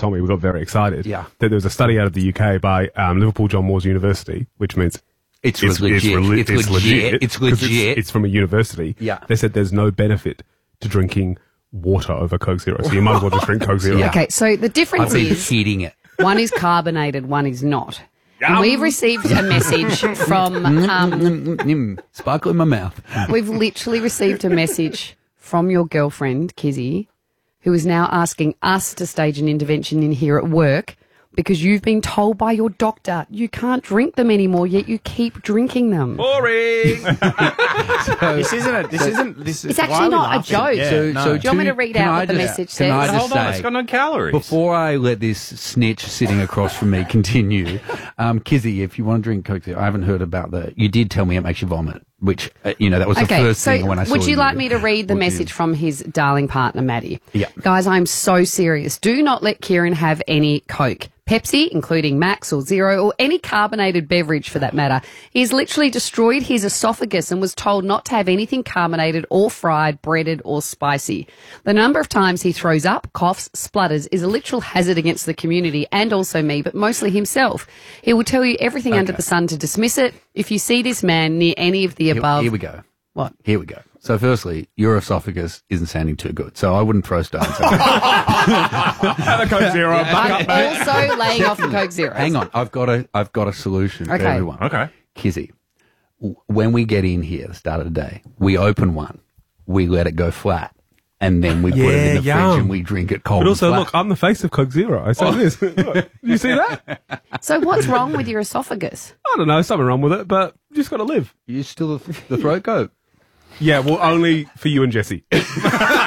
Tommy, we got very excited. Yeah. That there was a study out of the UK by Liverpool John Moores University, which means It's legit. It's 'cause legit. It's from a university. Yeah. They said there's no benefit to drinking water over Coke Zero, so you might as well just drink Coke Zero. Yeah. Okay, so the I've difference been is hitting it. one is carbonated, one is not. And we've received a message from, Sparkle in my mouth. we've literally received a message from your girlfriend, Kizzy, who is now asking us to stage an intervention in here at work because you've been told by your doctor you can't drink them anymore, yet you keep drinking them. Boring. This isn't. It's actually not a joke. Yeah, So- no. so Do you want me to Two- read can out I what the just- message can I says? just Hold on, say- it's got no calories. Before I let this snitch sitting across from me continue, Kizzy, if you want to drink Coke Zero, I haven't heard about you did tell me it makes you vomit, which, that was the Okay, first so thing when I saw would you like me to read the Would you? message from his darling partner, Maddie? Yeah. Guys, I'm so serious. Do not let Kieran have any Coke. Pepsi, including Max or Zero, or any carbonated beverage for that matter. He's literally destroyed his esophagus and was told not to have anything carbonated or fried, breaded or spicy. The number of times he throws up, coughs, splutters is a literal hazard against the community and also me, but mostly himself. He will tell you everything under the sun to dismiss it. If you see this man near any of the above... Here we go. What? Here we go. So firstly, your esophagus isn't sounding too good, so I wouldn't throw stones. Have a Coke Zero. I'm also laying off the Coke Zero. Hang on, I've got a solution for Okay. everyone. Okay. Kizzy, when we get in here at the start of the day, we open one, we let it go flat, and then we put it in the fridge yum. and we drink it cold. But also, and flat. look, I'm the face of Coke Zero. I say this. Look, you see that? So what's wrong with your esophagus? I don't know, something wrong with it, but you just got to live. You still the throat goat. Yeah, well, only for you and Jesse.